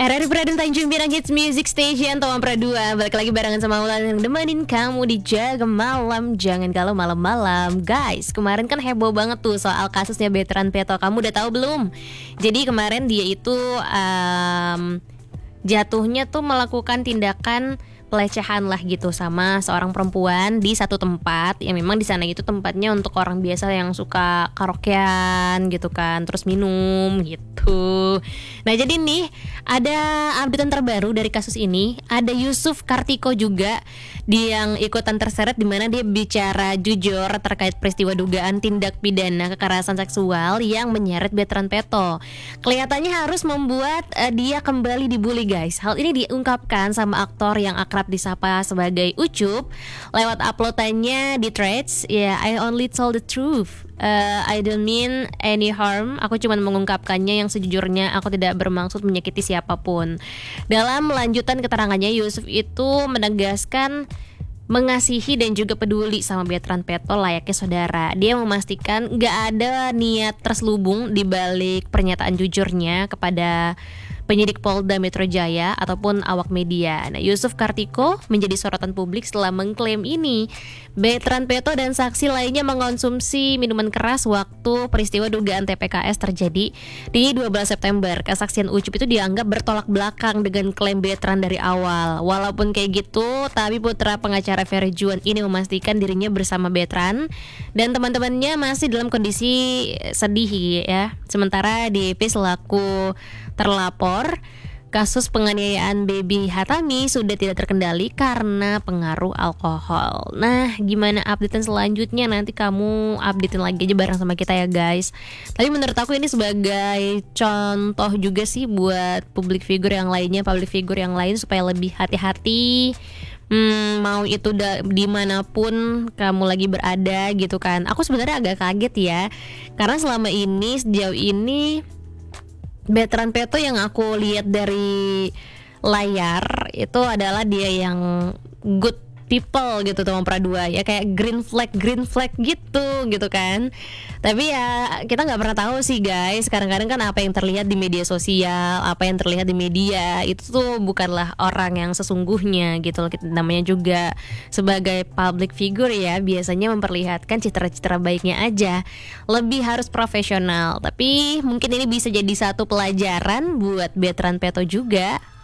Radio Praden Tanjung Pinang Hits Music Station Tomang Pradua. Balik lagi barengan sama Ulan yang nemenin kamu di Jaga Malam. Jangan kalau malam-malam. Guys, kemarin kan heboh banget tuh soal kasusnya Bertrand Peto. Kamu udah tahu belum? Jadi kemarin dia itu jatuhnya tuh melakukan tindakan pelecehan lah gitu sama seorang perempuan di satu tempat yang memang di sana itu tempatnya untuk orang biasa yang suka karaokean gitu kan, terus minum gitu. Nah jadi nih ada updatean terbaru dari kasus ini. Ada Yusuf Kartiko juga dia yang ikutan terseret di mana dia bicara jujur terkait peristiwa dugaan tindak pidana kekerasan seksual yang menyeret Bertrand Peto. Kelihatannya harus membuat dia kembali dibully guys. Hal ini diungkapkan sama aktor yang akrab disapa sebagai Ucup lewat uploadannya di Threads. I only told the truth. I don't mean any harm. Aku cuma mengungkapkannya yang sejujurnya. Aku tidak bermaksud menyakiti siapapun. Dalam lanjutan keterangannya, Yusuf itu menegaskan mengasihi dan juga peduli sama Bertrand Peto layaknya saudara. Dia memastikan gak ada niat terselubung di balik pernyataan jujurnya kepada penyidik Polda Metro Jaya ataupun awak media. Nah, Yusuf Kartiko menjadi sorotan publik setelah mengklaim ini. Bertrand Peto dan saksi lainnya mengonsumsi minuman keras waktu peristiwa dugaan TPKS terjadi di 12 September. Kesaksian Ucup itu dianggap bertolak belakang dengan klaim Bertrand dari awal. Walaupun kayak gitu, tapi putra pengacara Ferry Juan ini memastikan dirinya bersama Bertrand dan teman-temannya masih dalam kondisi sedih ya. Sementara DP selaku terlapor kasus penganiayaan Baby Hatami sudah tidak terkendali karena pengaruh alkohol. Nah, gimana updatean selanjutnya? Nanti kamu updatein lagi aja bareng sama kita ya guys. Tapi menurut aku ini sebagai contoh juga sih buat public figure yang lainnya, public figure yang lain supaya lebih hati-hati. Mau itu dimanapun kamu lagi berada gitu kan. Aku sebenarnya agak kaget ya, karena selama ini sejauh ini Bertrand Peto yang aku lihat dari layar itu adalah dia yang good people gitu Tomang Pradua ya, kayak green flag gitu kan. Tapi ya kita nggak pernah tahu sih guys. Kadang-kadang kan apa yang terlihat di media sosial, apa yang terlihat di media itu tuh bukanlah orang yang sesungguhnya gitu loh. Namanya juga sebagai public figure ya, biasanya memperlihatkan citra-citra baiknya aja. Lebih harus profesional. Tapi mungkin ini bisa jadi satu pelajaran buat Bertrand Peto juga.